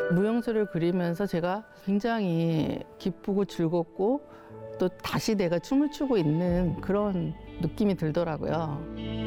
무용수를 그리면서 제가 굉장히 기쁘고 즐겁고 또 다시 내가 춤을 추고 있는 그런 느낌이 들더라고요.